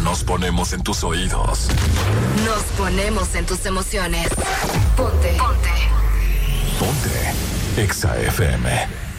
Nos ponemos en tus oídos. Nos ponemos en tus emociones. Ponte. Ponte. Exa FM.